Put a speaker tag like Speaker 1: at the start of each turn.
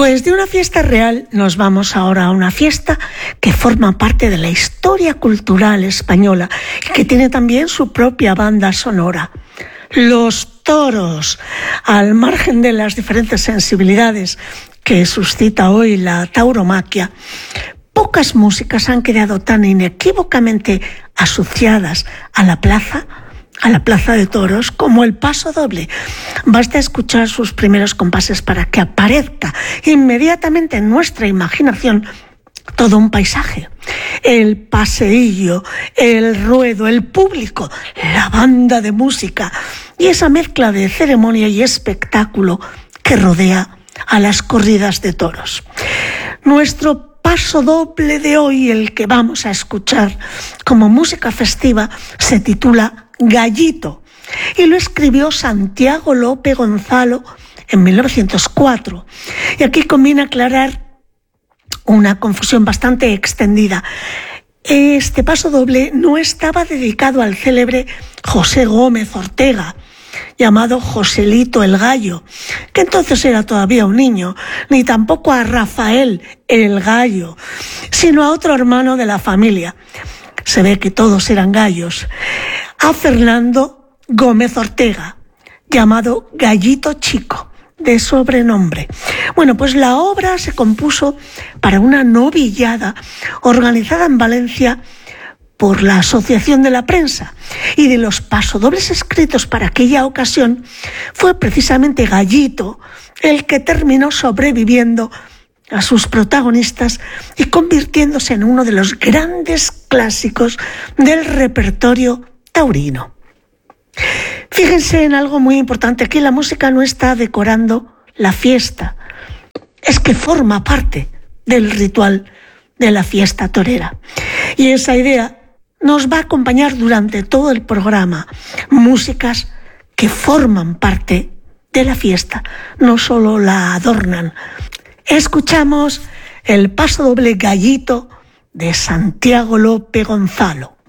Speaker 1: Pues de una fiesta real nos vamos ahora a una fiesta que forma parte de la historia cultural española y que tiene también su propia banda sonora. Los toros, al margen de las diferentes sensibilidades que suscita hoy la tauromaquia, pocas músicas han quedado tan inequívocamente asociadas a la plaza de toros como el paso doble. Basta escuchar sus primeros compases para que aparezca inmediatamente en nuestra imaginación todo un paisaje. El paseillo, el ruedo, el público, la banda de música y esa mezcla de ceremonia y espectáculo que rodea a las corridas de toros. Nuestro paso doble de hoy, el que vamos a escuchar como música festiva, se titula Gallito y lo escribió Santiago Lope Gonzalo en 1904. Y aquí conviene aclarar una confusión bastante extendida. Este paso doble no estaba dedicado al célebre José Gómez Ortega, llamado Joselito el Gallo, que entonces era todavía un niño, ni tampoco a Rafael el Gallo, sino a otro hermano de la familia. Se ve que todos eran gallos. A Fernando Gómez Ortega, llamado Gallito Chico, de sobrenombre. Bueno, pues la obra se compuso para una novillada organizada en Valencia por la Asociación de la Prensa, y de los pasodobles escritos para aquella ocasión fue precisamente Gallito el que terminó sobreviviendo a sus protagonistas y convirtiéndose en uno de los grandes clásicos del repertorio taurino. Fíjense en algo muy importante: aquí la música no está decorando la fiesta, es que forma parte del ritual de la fiesta torera. Y esa idea nos va a acompañar durante todo el programa. Músicas que forman parte de la fiesta, no solo la adornan. Escuchamos el paso doble Gallito de Santiago Lope Gonzalo.